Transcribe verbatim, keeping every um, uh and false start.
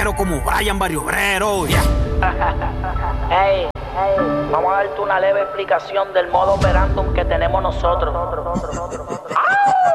guerrero como Brian Barrio Obrero. Yeah. Hey, hey, vamos a darte una leve explicación del modo operandum que tenemos nosotros.